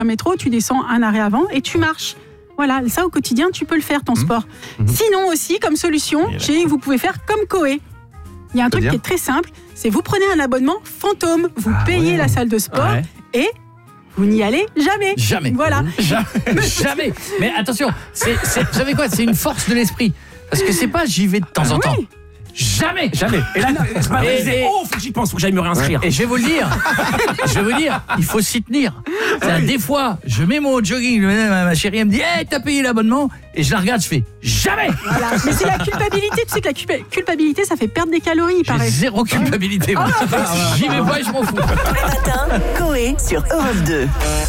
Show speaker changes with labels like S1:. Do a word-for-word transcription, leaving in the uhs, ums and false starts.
S1: un métro, tu descends un arrêt avant et tu marches. Voilà, ça au quotidien, tu peux le faire, ton mmh. sport. Mmh. Sinon aussi, comme solution, chez, vous pouvez faire comme Coé. Il y a un truc qui est très simple, c'est vous prenez un abonnement fantôme, vous ah, payez ouais. la salle de sport ouais. et vous n'y allez jamais.
S2: Jamais.
S1: Voilà.
S2: Jamais. jamais. Mais attention, c'est, c'est, vous savez quoi, c'est une force de l'esprit. Parce que c'est pas j'y vais de temps
S1: ah,
S2: en temps.
S1: Oui.
S2: Jamais.
S3: Jamais. Et là, c'est pas vrai. Et, et, oh, faut que j'y pense, faut que j'aille me réinscrire.
S2: Et je vais vous le dire. je vais vous dire, il faut s'y tenir. C'est-à-dire, des fois, je mets mon jogging, ma chérie elle me dit hey, t'as payé l'abonnement et je la regarde, je fais jamais.
S1: Voilà. Mais c'est la culpabilité, tu sais que la culpabilité ça fait perdre des calories, il paraît.
S2: J'ai zéro culpabilité. Moi. J'y vais pas et je m'en fous.
S4: Tous les matins, Coé sur Europe deux.